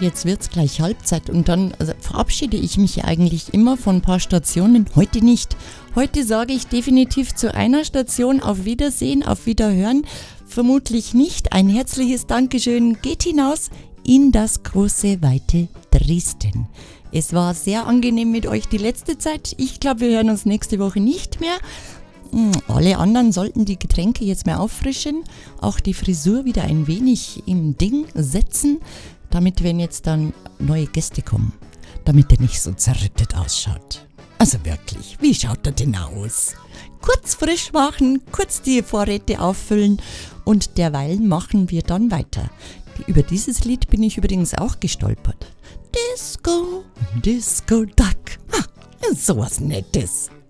jetzt wird's gleich Halbzeit und dann verabschiede ich mich eigentlich immer von ein paar Stationen. Heute nicht. Heute sage ich definitiv zu einer Station auf Wiedersehen, auf Wiederhören. Vermutlich nicht. Ein herzliches Dankeschön geht hinaus in das große, weite Dresden. Es war sehr angenehm mit euch die letzte Zeit. Ich glaube, wir hören uns nächste Woche nicht mehr. Alle anderen sollten die Getränke jetzt mehr auffrischen, auch die Frisur wieder ein wenig im Ding setzen, damit wenn jetzt dann neue Gäste kommen, damit er nicht so zerrüttet ausschaut. Also wirklich, wie schaut er denn aus? Kurz frisch machen, kurz die Vorräte auffüllen und derweil machen wir dann weiter. Über dieses Lied bin ich übrigens auch gestolpert. Disco, Disco Duck. Ha, sowas Nettes.